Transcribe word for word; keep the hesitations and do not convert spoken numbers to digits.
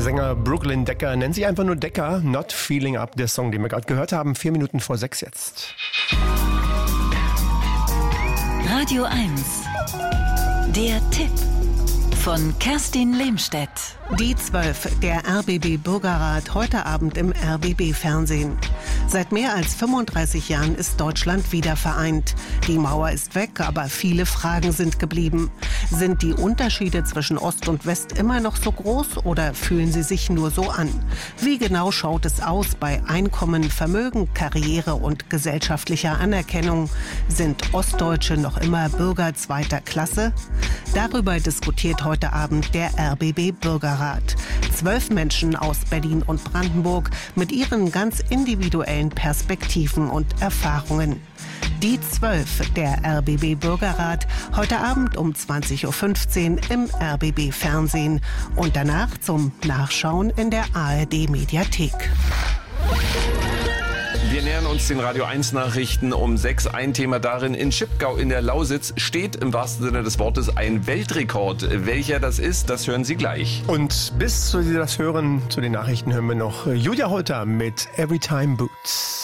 Sänger Brooklyn Decker nennt sich einfach nur Decker. Not Feeling Up, der Song, den wir gerade gehört haben. Vier Minuten vor sechs jetzt. Radio eins. Der Tipp von Kerstin Lehmstedt. Die zwölf, der R B B Bürgerrat, heute Abend im R B B-Fernsehen. Seit mehr als fünfunddreißig Jahren ist Deutschland wieder vereint. Die Mauer ist weg, aber viele Fragen sind geblieben. Sind die Unterschiede zwischen Ost und West immer noch so groß oder fühlen sie sich nur so an? Wie genau schaut es aus bei Einkommen, Vermögen, Karriere und gesellschaftlicher Anerkennung? Sind Ostdeutsche noch immer Bürger zweiter Klasse? Darüber diskutiert heute Abend der R B B Bürgerrat. Zwölf Menschen aus Berlin und Brandenburg mit ihren ganz individuellen Perspektiven und Erfahrungen. Die zwölf, der R B B Bürgerrat, heute Abend um zwanzig Uhr fünfzehn im R B B Fernsehen und danach zum Nachschauen in der A R D Mediathek. Wir nähern uns den Radio eins Nachrichten um sechs. Ein Thema darin: in Schipgau in der Lausitz steht im wahrsten Sinne des Wortes ein Weltrekord. Welcher das ist, das hören Sie gleich. Und bis Sie das hören, zu den Nachrichten hören wir noch Julia Holter mit Every Time Boots.